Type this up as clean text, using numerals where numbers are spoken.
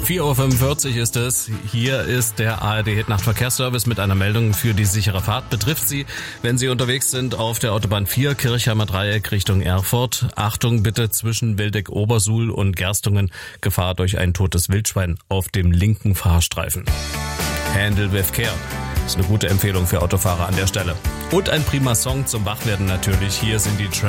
4:45 Uhr ist es. Hier ist der ARD-Nachtverkehrsservice mit einer Meldung für die sichere Fahrt. Betrifft Sie, wenn Sie unterwegs sind auf der Autobahn 4, Kirchheimer Dreieck Richtung Erfurt. Achtung bitte zwischen Wildeck-Obersuhl und Gerstungen. Gefahr durch ein totes Wildschwein auf dem linken Fahrstreifen. Handle with Care. Ist eine gute Empfehlung für Autofahrer an der Stelle. Und ein prima Song zum Wachwerden natürlich. Hier sind die